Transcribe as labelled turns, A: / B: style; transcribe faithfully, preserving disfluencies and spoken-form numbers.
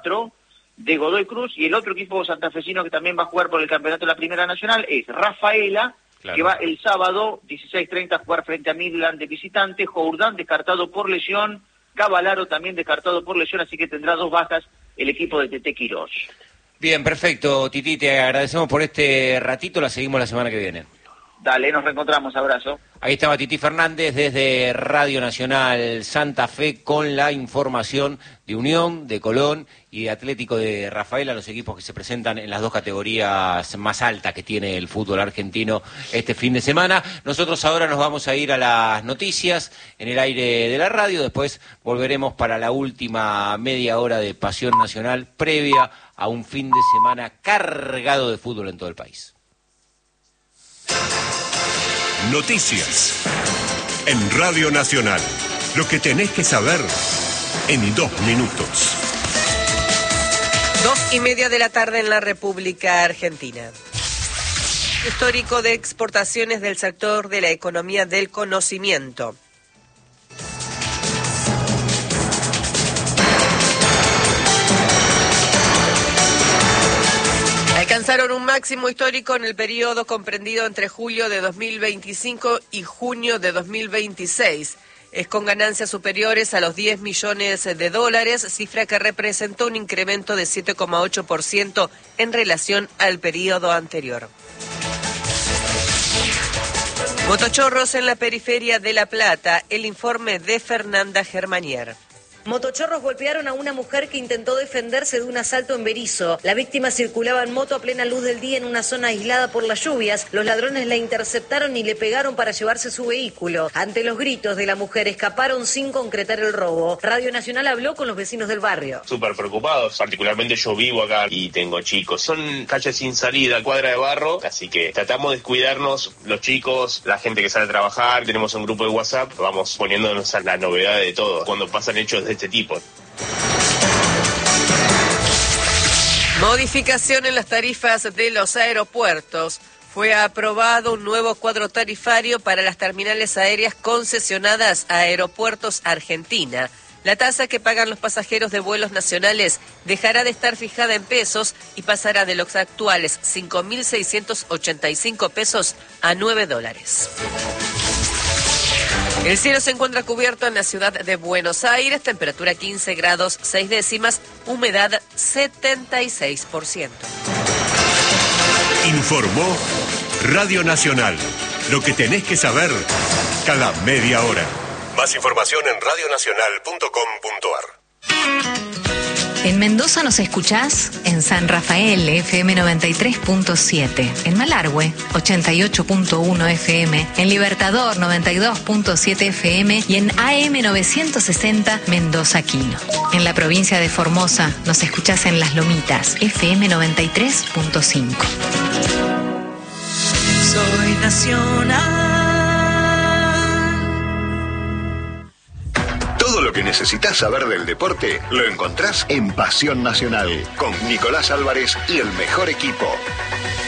A: cuatro de Godoy Cruz, y el otro equipo santafesino que también va a jugar por el campeonato de la Primera Nacional es Rafaela, claro, que va el sábado dieciséis treinta a jugar frente a Midland de visitante. Jourdán descartado por lesión, Cavalaro también descartado por lesión, así que tendrá dos bajas el equipo de Tete Quirós.
B: Bien, perfecto, Titi, te agradecemos por este ratito, la seguimos la semana que viene.
A: Dale, nos reencontramos, abrazo.
B: Ahí estaba Titi Fernández desde Radio Nacional Santa Fe con la información de Unión, de Colón y de Atlético de Rafaela, los equipos que se presentan en las dos categorías más altas que tiene el fútbol argentino este fin de semana. Nosotros ahora nos vamos a ir a las noticias en el aire de la radio, después volveremos para la última media hora de Pasión Nacional previa a un fin de semana cargado de fútbol en todo el país.
C: Noticias en Radio Nacional. Lo que tenés que saber en dos minutos.
D: Dos y media de la tarde en la República Argentina. Histórico de exportaciones del sector de la economía del conocimiento. Alcanzaron un máximo histórico en el periodo comprendido entre julio de dos mil veinticinco y junio de dos mil veintiséis. Es con ganancias superiores a los diez millones de dólares, cifra que representó un incremento de siete coma ocho por ciento en relación al periodo anterior. Motochorros en la periferia de La Plata, el informe de Fernanda Germanier.
E: Motochorros golpearon a una mujer que intentó defenderse de un asalto en Berisso. La víctima circulaba en moto a plena luz del día en una zona aislada por las lluvias. Los ladrones la interceptaron y le pegaron para llevarse su vehículo. Ante los gritos de la mujer, escaparon sin concretar el robo. Radio Nacional habló con los vecinos del barrio.
F: Súper preocupados, particularmente yo vivo acá y tengo chicos. Son calles sin salida, cuadra de barro, así que tratamos de cuidarnos los chicos, la gente que sale a trabajar. Tenemos un grupo de WhatsApp, vamos poniéndonos a la novedad de todo. Cuando pasan hechos de este tipo.
D: Modificación en las tarifas de los aeropuertos. Fue aprobado un nuevo cuadro tarifario para las terminales aéreas concesionadas a Aeropuertos Argentina. La tasa que pagan los pasajeros de vuelos nacionales dejará de estar fijada en pesos y pasará de los actuales cinco mil seiscientos ochenta y cinco pesos a nueve dólares. El cielo se encuentra cubierto en la ciudad de Buenos Aires, temperatura quince grados seis décimas, humedad setenta y seis por ciento.
C: Informó Radio Nacional. Lo que tenés que saber cada media hora. Más información en radio nacional punto com punto ar.
G: En Mendoza nos escuchás en San Rafael, F M noventa y tres punto siete, en Malargüe, ochenta y ocho punto uno F M, en Libertador, noventa y dos punto siete F M y en A M novecientos sesenta Mendoza Quino. En la provincia de Formosa nos escuchás en Las Lomitas, F M noventa y tres punto cinco.
H: Soy nacional.
I: Todo lo que necesitas saber del deporte lo encontrás en Pasión Nacional con Nicolás Álvarez y el mejor equipo.